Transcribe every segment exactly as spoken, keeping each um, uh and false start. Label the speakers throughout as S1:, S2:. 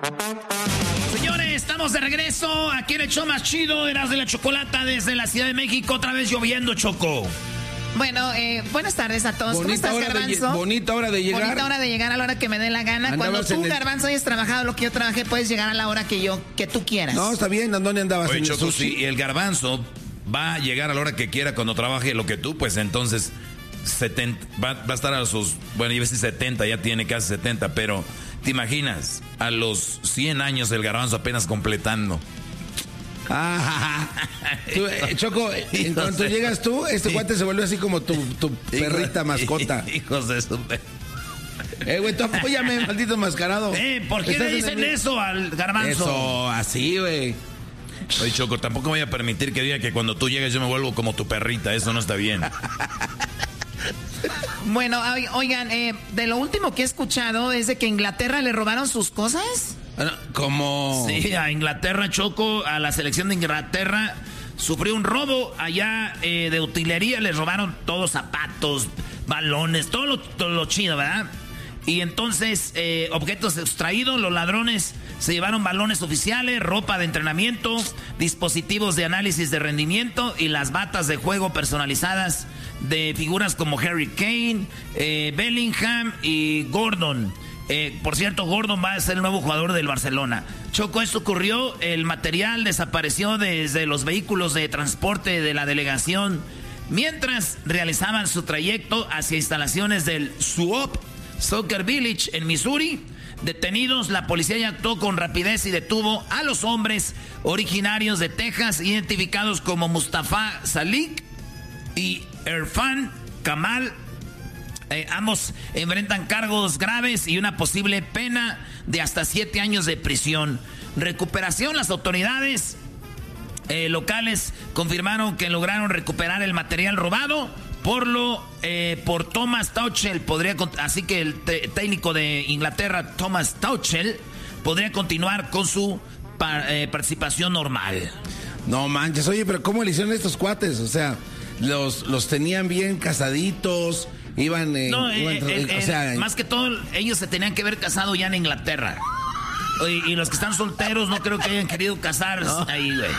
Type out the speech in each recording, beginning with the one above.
S1: Señores, estamos de regreso aquí en el show más chido, Eras de la Chocolata, desde la Ciudad de México, otra vez lloviendo, Choco.
S2: Bueno, eh, buenas tardes a todos.
S3: Bonita
S2: ¿Cómo estás, Garbanzo?
S3: De, bonita hora de llegar.
S2: Bonita hora de llegar a la hora que me dé la gana.
S3: Andabas
S2: Cuando tú,
S3: el...
S2: Garbanzo, hayas trabajado lo que yo trabajé, puedes llegar a la hora que yo, que tú quieras.
S3: No, está bien. ¿Dónde andabas?
S4: Oye,
S3: en
S4: Choco,
S3: el
S4: si el Garbanzo va a llegar a la hora que quiera cuando trabaje lo que tú, pues entonces setenta, va, va a estar a sus, bueno, yo sé setenta, ya tiene casi setenta, pero ¿te imaginas? A los cien años el Garbanzo apenas completando.
S3: Ah, tú, eh, Choco, en cuanto llegas tú, este cuate se vuelve así como tu, tu perrita mascota.
S4: Hijos de su...
S3: Eh, güey, tú apóyame, maldito mascarado.
S1: Eh, ¿por qué le dicen el... eso al Garbanzo?
S3: Eso, así, güey.
S4: Oye, Choco, tampoco voy a permitir que diga que cuando tú llegues yo me vuelvo como tu perrita. Eso no está bien.
S2: Bueno, oigan, eh, de lo último que he escuchado es de que Inglaterra le robaron sus cosas.
S3: ¿Cómo?
S1: Sí, a Inglaterra, Choco, a la selección de Inglaterra sufrió un robo allá eh, de utilería. Les robaron todos zapatos, balones, todo lo, todo lo chido, ¿verdad? Y entonces, eh, objetos extraídos, los ladrones se llevaron balones oficiales, ropa de entrenamiento, dispositivos de análisis de rendimiento y las batas de juego personalizadas de figuras como Harry Kane, eh, Bellingham y Gordon. Eh, por cierto, Gordon va a ser el nuevo jugador del Barcelona. Choco, esto ocurrió, el material desapareció desde los vehículos de transporte de la delegación mientras realizaban su trayecto hacia instalaciones del Swope Soccer Village en Missouri. Detenidos, la policía ya actuó con rapidez y detuvo a los hombres originarios de Texas, identificados como Mustafa Salik y Irfan Kamal. Eh, ambos enfrentan cargos graves y una posible pena de hasta siete años de prisión. Recuperación, las autoridades eh, locales confirmaron que lograron recuperar el material robado por lo eh, por Thomas Tuchel. Podría, así que el te, técnico de Inglaterra, Thomas Tuchel, podría continuar con su par, eh, participación normal.
S3: No manches, oye, pero ¿cómo le hicieron estos cuates? O sea, los, los tenían bien casaditos. Iban, eh,
S1: no,
S3: iban
S1: eh, eh,
S3: o sea,
S1: más que todo, ellos se tenían que haber casado ya en Inglaterra. Y, y los que están solteros no creo que hayan querido casarse no. ahí, güey.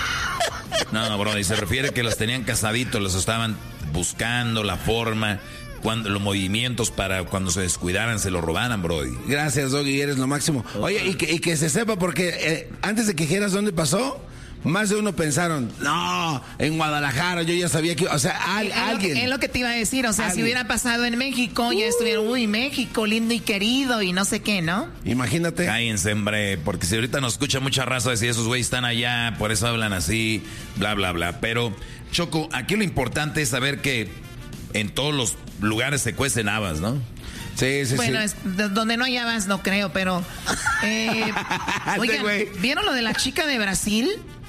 S4: No, bro, y se refiere que los tenían casaditos, los estaban buscando la forma, cuando, los movimientos para cuando se descuidaran, se lo robaran, bro.
S3: Gracias, Doggy, eres lo máximo. Oye, y que, y que se sepa, porque eh, antes de que dijeras dónde pasó, más de uno pensaron, no, en Guadalajara, yo ya sabía que, o sea, al,
S2: es
S3: alguien.
S2: Lo que, es lo que te iba a decir, o sea,
S3: alguien.
S2: Si hubiera pasado en México, uh. ya estuvieron, uy, México, lindo y querido, y no sé qué, ¿no?
S3: Imagínate.
S4: Cállense, hombre, porque si ahorita nos escucha mucha raza decir, esos güeyes están allá, por eso hablan así, bla, bla, bla. Pero, Choco, aquí lo importante es saber que en todos los lugares se cuecen habas, ¿no?
S3: Sí, sí,
S2: bueno,
S3: sí.
S2: Es, donde no hay habas, no creo, pero... Eh, oigan, ¿vieron lo de la chica de Brasil?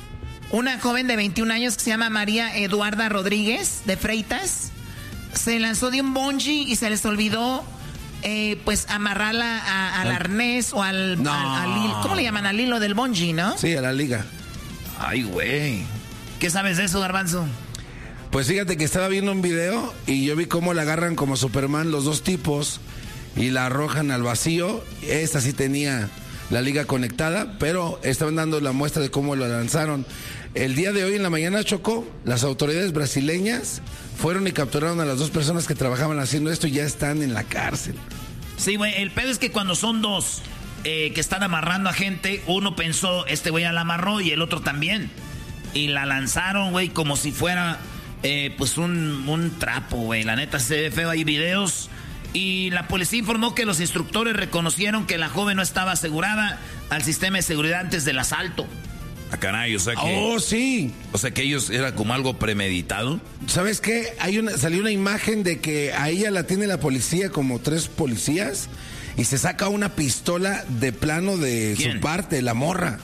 S2: Una joven de veintiún años que se llama María Eduarda Rodríguez, de Freitas, se lanzó de un bungee y se les olvidó, eh, pues, amarrarla a, al arnés o al,
S3: no.
S2: al, al hilo. ¿Cómo le llaman? Al hilo del bungee, ¿no?
S3: Sí, a la liga.
S1: Ay, güey. ¿Qué sabes de eso, Garbanzo?
S3: Pues fíjate que estaba viendo un video y yo vi cómo la agarran como Superman los dos tipos y la arrojan al vacío. Esta sí tenía la liga conectada, pero estaban dando la muestra de cómo lo lanzaron. El día de hoy en la mañana, Chocó, las autoridades brasileñas fueron y capturaron a las dos personas que trabajaban haciendo esto y ya están en la cárcel.
S1: Sí, güey, el pedo es que cuando son dos eh, que están amarrando a gente, uno pensó, este güey ya la amarró y el otro también. Y la lanzaron, güey, como si fuera, eh, pues, un, un trapo, güey. La neta se ve feo, hay videos. Y la policía informó que los instructores reconocieron que la joven no estaba asegurada al sistema de seguridad antes del asalto.
S4: Ah, caray, o sea que...
S3: Oh, sí.
S4: O sea que ellos era como algo premeditado.
S3: ¿Sabes qué? Hay una, salió una imagen de que a ella la tiene la policía, como tres policías, y se saca una pistola de plano de
S1: ¿Quién?
S3: su parte, la morra.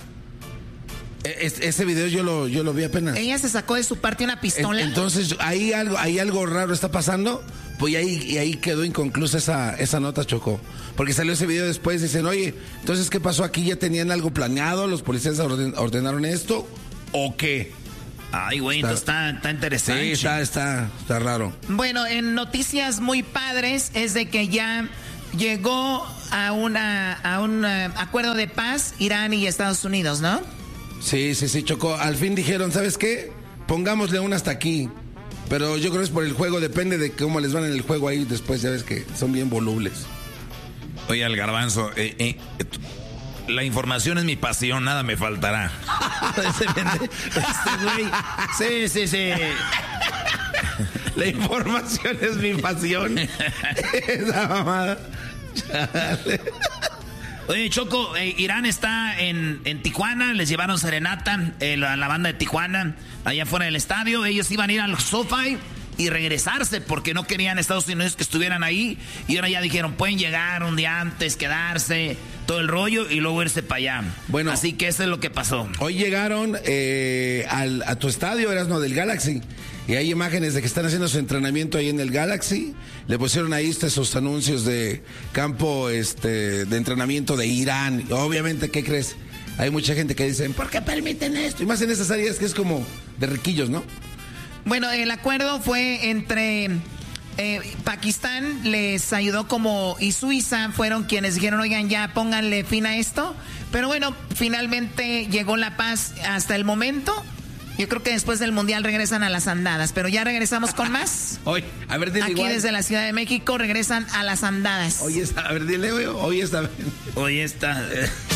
S3: Es, ese video yo lo, yo lo vi apenas.
S2: Ella se sacó de su parte una pistola.
S3: Entonces, ahí algo, ahí algo raro está pasando. Pues ahí, y ahí quedó inconclusa esa, esa nota, Chocó. Porque salió ese video después, dicen, oye, entonces, ¿qué pasó aquí? ¿Ya tenían algo planeado? ¿Los policías orden, ordenaron esto? ¿O qué?
S1: Ay, güey, entonces está, está interesante.
S3: Sí, está, está, está raro.
S2: Bueno, en noticias muy padres es de que ya llegó a, una, a un uh, acuerdo de paz Irán y Estados Unidos, ¿no?
S3: Sí, sí, sí, Choco. Al fin dijeron, ¿sabes qué? Pongámosle un hasta aquí. Pero yo creo que es por el juego, depende de cómo les van en el juego ahí después, ya ves que son bien volubles.
S4: Oye, al garbanzo, eh, eh, la información es mi pasión, nada me faltará.
S1: Este güey. Sí, sí, sí.
S3: La información es mi pasión. Esa mamada.
S1: Oye, Choco, eh, Irán está en, en Tijuana, les llevaron serenata, eh, la, la banda de Tijuana, allá fuera del estadio. Ellos iban a ir al SoFi y regresarse porque no querían Estados Unidos que estuvieran ahí. Y ahora ya dijeron, pueden llegar un día antes, quedarse, todo el rollo y luego irse para allá. Bueno, así que eso es lo que pasó.
S3: Hoy llegaron eh, al, a tu estadio, Erasmo, del Galaxy. Y hay imágenes de que están haciendo su entrenamiento ahí en el Galaxy. Le pusieron ahí este, sus anuncios de campo este, de entrenamiento de Irán. Obviamente, ¿qué crees? Hay mucha gente que dice, ¿por qué permiten esto? Y más en esas áreas que es como de riquillos, ¿no?
S2: Bueno, el acuerdo fue entre eh, Pakistán, les ayudó como, y Suiza fueron quienes dijeron, oigan, ya pónganle fin a esto. Pero bueno, finalmente llegó la paz hasta el momento. Yo creo que después del Mundial regresan a las andadas, pero ya regresamos con más.
S3: Hoy, a ver, dile
S2: Aquí
S3: igual.
S2: Desde la Ciudad de México regresan a las andadas.
S3: Hoy está, a ver, dile, hoy está.
S1: Hoy está.